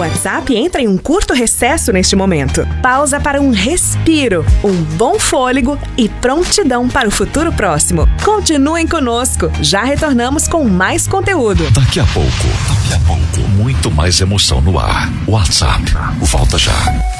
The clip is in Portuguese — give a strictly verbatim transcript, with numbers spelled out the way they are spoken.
WhatsApp entra em um curto recesso neste momento. Pausa para um respiro, um bom fôlego e prontidão para o futuro próximo. Continuem conosco, já retornamos com mais conteúdo. Daqui a pouco, daqui a pouco, muito mais emoção no ar. WhatsApp, volta já.